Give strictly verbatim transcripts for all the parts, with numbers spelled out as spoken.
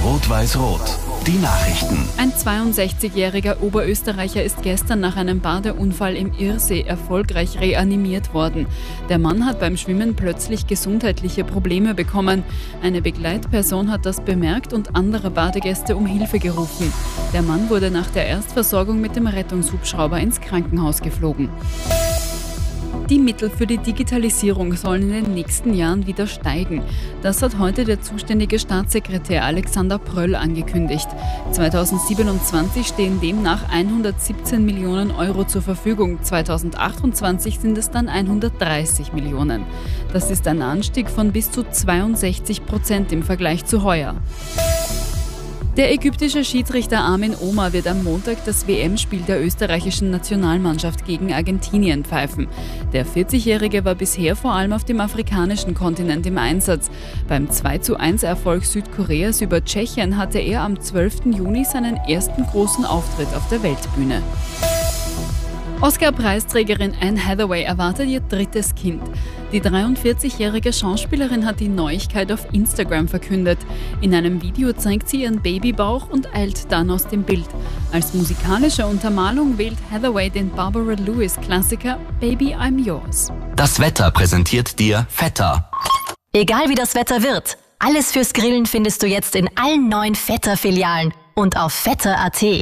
Rot-Weiß-Rot. Die Nachrichten. Ein zweiundsechzigjähriger Oberösterreicher ist gestern nach einem Badeunfall im Irrsee erfolgreich reanimiert worden. Der Mann hat beim Schwimmen plötzlich gesundheitliche Probleme bekommen. Eine Begleitperson hat das bemerkt und andere Badegäste um Hilfe gerufen. Der Mann wurde nach der Erstversorgung mit dem Rettungshubschrauber ins Krankenhaus geflogen. Die Mittel für die Digitalisierung sollen in den nächsten Jahren wieder steigen. Das hat heute der zuständige Staatssekretär Alexander Pröll angekündigt. zweitausendsiebenundzwanzig stehen demnach hundertsiebzehn Millionen Euro zur Verfügung. zweitausendachtundzwanzig sind es dann hundertdreißig Millionen. Das ist ein Anstieg von bis zu zweiundsechzig Prozent im Vergleich zu heuer. Der ägyptische Schiedsrichter Amin Omar wird am Montag das W M-Spiel der österreichischen Nationalmannschaft gegen Argentinien pfeifen. Der vierzigjährige war bisher vor allem auf dem afrikanischen Kontinent im Einsatz. Beim zwei zu eins Erfolg Südkoreas über Tschechien hatte er am zwölften Juni seinen ersten großen Auftritt auf der Weltbühne. Oscar-Preisträgerin Anne Hathaway erwartet ihr drittes Kind. Die dreiundvierzigjährige Schauspielerin hat die Neuigkeit auf Instagram verkündet. In einem Video zeigt sie ihren Babybauch und eilt dann aus dem Bild. Als musikalische Untermalung wählt Hathaway den Barbara Lewis-Klassiker Baby I'm Yours. Das Wetter präsentiert dir Vetter. Egal wie das Wetter wird, alles fürs Grillen findest du jetzt in allen neuen Vetter-Filialen und auf vetter punkt a t.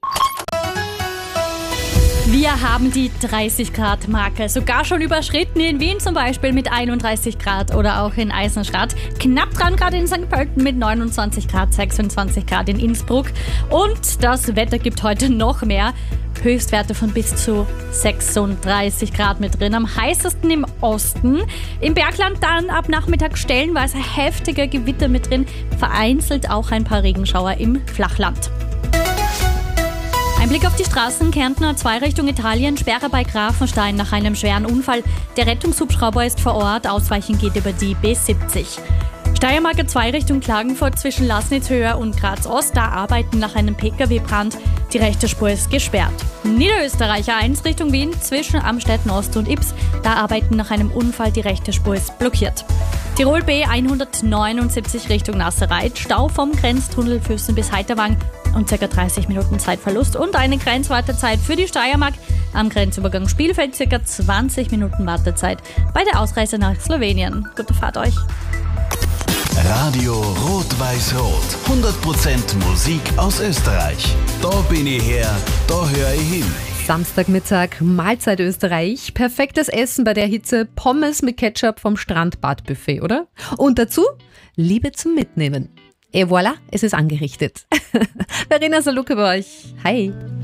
Wir haben die dreißig Grad Marke sogar schon überschritten, in Wien zum Beispiel mit einunddreißig Grad oder auch in Eisenstadt. Knapp dran gerade in Sankt Pölten mit neunundzwanzig Grad, sechsundzwanzig Grad in Innsbruck. Und das Wetter gibt heute noch mehr. Höchstwerte von bis zu sechsunddreißig Grad mit drin. Am heißesten im Osten. Im Bergland dann ab Nachmittag stellenweise heftige Gewitter mit drin. Vereinzelt auch ein paar Regenschauer im Flachland. Ein Blick auf die Straßen, Kärntner Zweirichtung Italien, Sperre bei Grafenstein nach einem schweren Unfall. Der Rettungshubschrauber ist vor Ort, Ausweichen geht über die B siebzig. Steiermarker Zweirichtung Klagenfurt zwischen Lasnitzhöhe und Graz Ost, da arbeiten nach einem Pkw-Brand. Die rechte Spur ist gesperrt. Niederösterreicher eins Richtung Wien zwischen Amstetten Ost und Ips, da arbeiten nach einem Unfall, die rechte Spur ist blockiert. Tirol B hundertneunundsiebzig Richtung Nassereit, Stau vom Grenztunnel Füssen bis Heiterwang und ca. dreißig Minuten Zeitverlust und eine Grenzwartezeit für die Steiermark. Am Grenzübergang Spielfeld ca. zwanzig Minuten Wartezeit bei der Ausreise nach Slowenien. Gute Fahrt euch. Radio Rot-Weiß-Rot. hundert Prozent Musik aus Österreich. Da bin ich her, da höre ich hin. Samstagmittag, Mahlzeit Österreich. Perfektes Essen bei der Hitze. Pommes mit Ketchup vom Strandbadbuffet, oder? Und dazu Liebe zum Mitnehmen. Et voilà, es ist angerichtet. Verena Saluke bei euch. Hi.